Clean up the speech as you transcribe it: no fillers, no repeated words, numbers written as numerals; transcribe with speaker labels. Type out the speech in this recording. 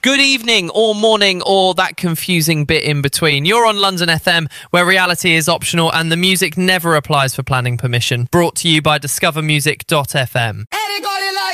Speaker 1: Good evening or morning or that confusing bit in between. You're on London FM, where reality is optional and the music never applies for planning permission. Brought to you by discovermusic.fm.